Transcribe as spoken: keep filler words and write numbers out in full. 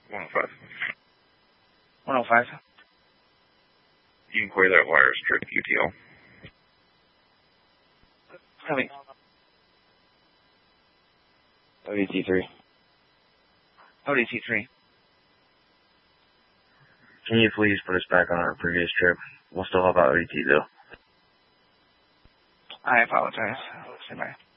one oh five. one oh five. You can clear that wire strip U T L. Copy. O D T three. O D T three. Can you please put us back on our previous trip? We'll still help out O D T though. I apologize. Stand by.